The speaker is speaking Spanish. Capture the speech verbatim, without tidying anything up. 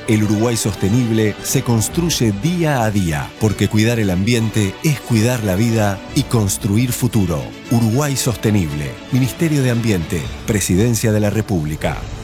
El Uruguay sostenible se construye día a día, porque cuidar el ambiente es cuidar la vida y construir futuro. Uruguay sostenible. Ministerio de Ambiente. Presidencia de la República.